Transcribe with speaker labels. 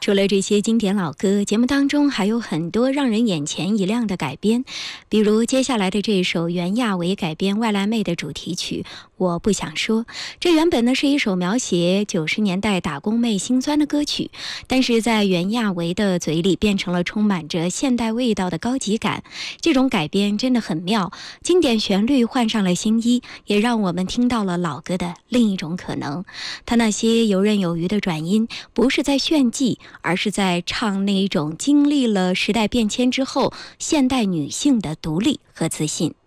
Speaker 1: 除了这些经典老歌，节目当中还有很多让人眼前一亮的改编，比如接下来的这首袁娅维改编外来妹的主题曲《我不想说》。这原本呢是一首描写90年代打工妹心酸的歌曲，但是在袁娅维的嘴里变成了充满着现代味道的高级感。这种改编真的很妙，经典旋律换上了新衣，也让我们听到了老歌的另一种可能。他那些游刃有余的转音，不是在炫技，而是在唱那一种经历了时代变迁之后现代女性的独立和自信。